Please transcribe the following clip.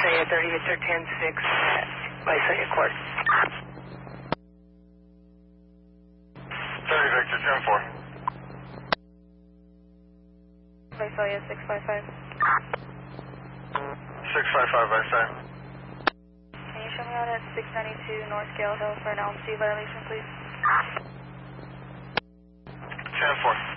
Visalia 30 Victor 10-6 at Visalia Court. 30 Victor 10-4. Visalia 655. 655 Visalia. Can you show me out at 692 North Gale Hill for an LMC violation, please? 10-4.